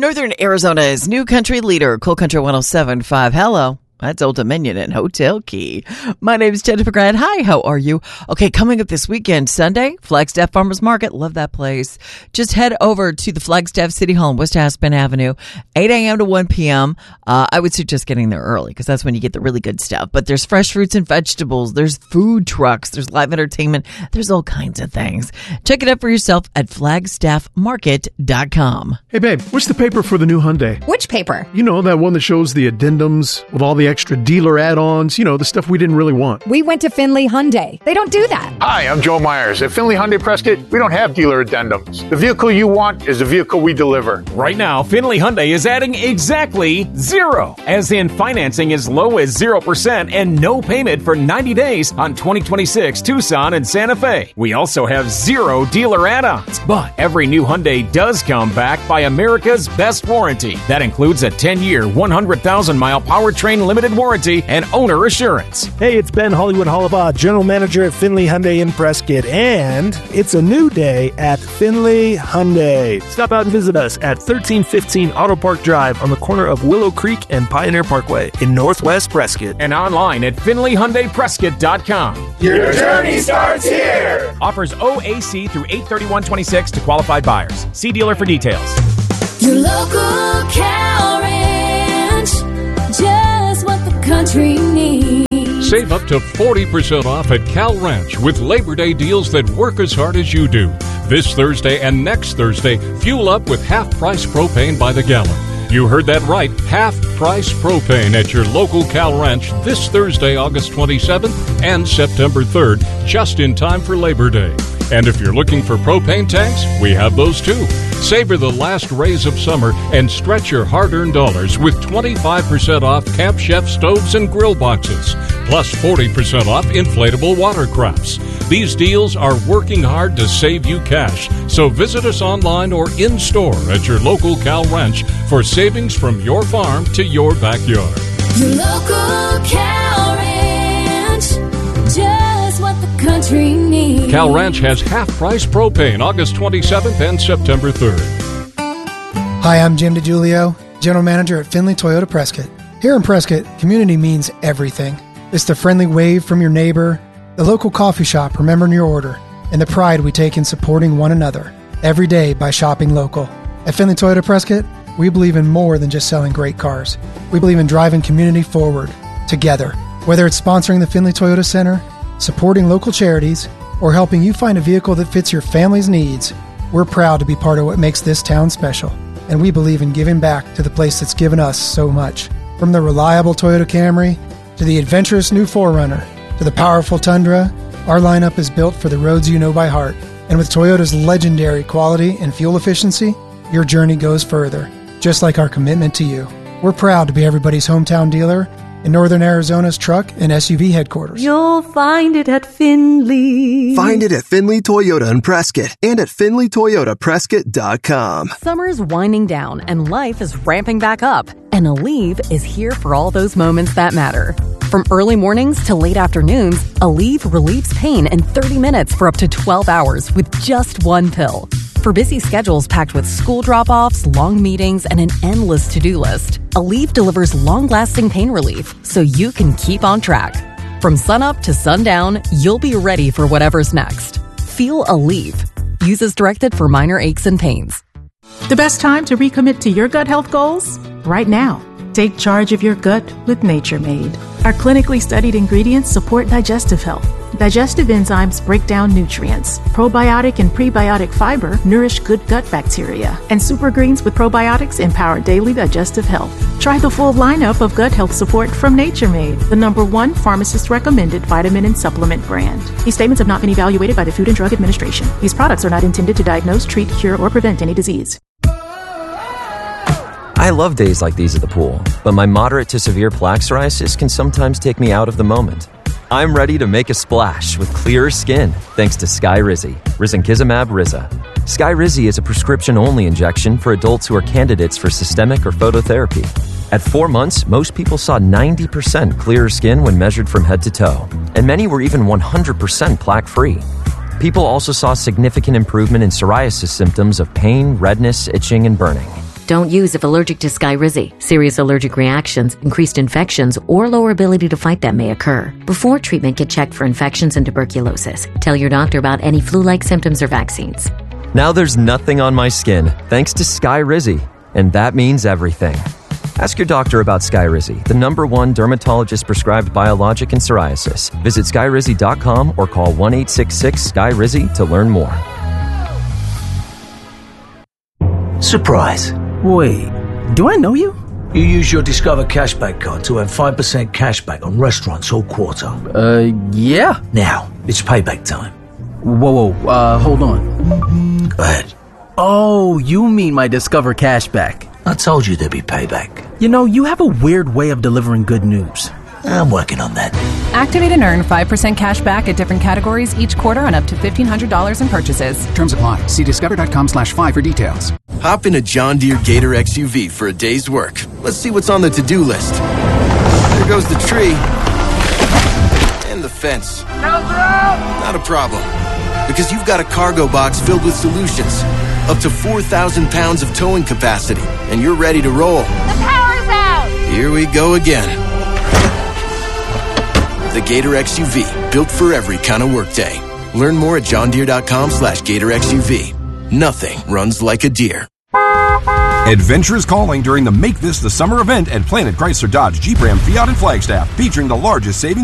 Northern Arizona's new country leader, Cool Country 107.5. Hello. That's Old Dominion and Hotel Key. My name is Jennifer Grant. Hi, how are you? Okay, coming up this weekend, Sunday, Flagstaff Farmers Market. Love that place. Just head over to the Flagstaff City Hall on West Aspen Avenue, 8 a.m. to 1 p.m. I would suggest getting there early because that's when you get the really good stuff. But there's fresh fruits and vegetables. There's food trucks. There's live entertainment. There's all kinds of things. Check it out for yourself at flagstaffmarket.com. Hey, babe, what's the paper for the new Hyundai? Which paper? You know, that one that shows the addendums with all the extra dealer add-ons, you know, the stuff we didn't really want. We went to Findlay Hyundai. They don't do that. Hi, I'm Joe Myers. At Findlay Hyundai Prescott, we don't have dealer addendums. The vehicle you want is the vehicle we deliver. Right now, Findlay Hyundai is adding exactly zero, as in financing as low as 0% and no payment for 90 days on 2026 Tucson and Santa Fe. We also have zero dealer add-ons, but every new Hyundai does come backed by America's best warranty. That includes a 10-year, 100,000-mile powertrain limited warranty and owner assurance. Hey, it's Ben Hollywood Hollabaugh, General Manager at Findlay Hyundai in Prescott, and it's a new day at Findlay Hyundai. Stop out and visit us at 1315 Auto Park Drive on the corner of Willow Creek and Pioneer Parkway in Northwest Prescott. And online at FindlayHyundaiPrescott.com. Your journey starts here! Offers OAC through 8/31/26 to qualified buyers. See dealer for details. Your local Cal Ranch, just what the country needs. Save up to 40% off at Cal Ranch with Labor Day deals that work as hard as you do. This Thursday and next Thursday, fuel up with half-price propane by the gallon. You heard that right, half-price propane at your local Cal Ranch this Thursday, August 27th and September 3rd, just in time for Labor Day. And if you're looking for propane tanks, we have those too. Savor the last rays of summer and stretch your hard-earned dollars with 25% off Camp Chef stoves and grill boxes, plus 40% off inflatable watercrafts. These deals are working hard to save you cash, so visit us online or in-store at your local Cal Ranch for savings from your farm to your backyard. Your local Cal Ranch, just what the country needs. Cal Ranch has half-price propane August 27th and September 3rd. Hi, I'm Jim DiGiulio, General Manager at Findlay Toyota Prescott. Here in Prescott, community means everything. It's the friendly wave from your neighbor, the local coffee shop remembering your order, and the pride we take in supporting one another every day by shopping local. At Findlay Toyota Prescott, we believe in more than just selling great cars. We believe in driving community forward, together. Whether it's sponsoring the Findlay Toyota Center, supporting local charities, or helping you find a vehicle that fits your family's needs, we're proud to be part of what makes this town special. And we believe in giving back to the place that's given us so much. From the reliable Toyota Camry, to the adventurous new 4Runner, to the powerful Tundra, our lineup is built for the roads you know by heart. And with Toyota's legendary quality and fuel efficiency, your journey goes further, just like our commitment to you. We're proud to be everybody's hometown dealer in Northern Arizona's truck and SUV headquarters. You'll find it at Findlay. Find it at Findlay Toyota in Prescott and at FindlayToyotaPrescott.com. Summer's winding down and life is ramping back up. And Aleve is here for all those moments that matter. From early mornings to late afternoons, Aleve relieves pain in 30 minutes for up to 12 hours with just one pill. For busy schedules packed with school drop-offs, long meetings, and an endless to-do list, Aleve delivers long-lasting pain relief so you can keep on track. From sunup to sundown, you'll be ready for whatever's next. Feel Aleve. Use as directed for minor aches and pains. The best time to recommit to your gut health goals? Right now. Take charge of your gut with Nature Made. Our clinically studied ingredients support digestive health. Digestive enzymes break down nutrients. Probiotic and prebiotic fiber nourish good gut bacteria. And super greens with probiotics empower daily digestive health. Try the full lineup of gut health support from Nature Made, the #1 pharmacist-recommended vitamin and supplement brand. These statements have not been evaluated by the Food and Drug Administration. These products are not intended to diagnose, treat, cure, or prevent any disease. I love days like these at the pool, but my moderate to severe plaque psoriasis can sometimes take me out of the moment. I'm ready to make a splash with clearer skin thanks to Skyrizi, risankizumab Riza. Skyrizi is a prescription-only injection for adults who are candidates for systemic or phototherapy. At 4 months, most people saw 90% clearer skin when measured from head to toe, and many were even 100% plaque-free. People also saw significant improvement in psoriasis symptoms of pain, redness, itching, and burning. Don't use if allergic to Skyrizi. Serious allergic reactions, increased infections, or lower ability to fight them may occur. Before treatment, get checked for infections and tuberculosis. Tell your doctor about any flu-like symptoms or vaccines. Now there's nothing on my skin thanks to Skyrizi, and that means everything. Ask your doctor about Skyrizi, the #1 dermatologist-prescribed biologic in psoriasis. Visit Skyrizi.com or call 1-866-SKY-RIZZI to learn more. Surprise. Wait, do I know you? You use your Discover Cashback card to earn 5% cashback on restaurants all quarter. Yeah. Now, it's payback time. Whoa, hold on. Go ahead. Oh, you mean my Discover Cashback. I told you there'd be payback. You know, you have a weird way of delivering good news. I'm working on that. Activate and earn 5% cash back at different categories each quarter on up to $1,500 in purchases. Terms apply. See discover.com/5 for details. Hop in a John Deere Gator XUV for a day's work. Let's see what's on the to-do list. There goes the tree. And the fence. Not a problem. Because you've got a cargo box filled with solutions. Up to 4,000 pounds of towing capacity. And you're ready to roll. The power's out! Here we go again. The Gator XUV, built for every kind of workday. Learn more at johndeere.com/Gator XUV. Nothing runs like a deer. Adventure is calling during the Make This the Summer event at Planet Chrysler Dodge Jeep Ram Fiat and Flagstaff, featuring the largest savings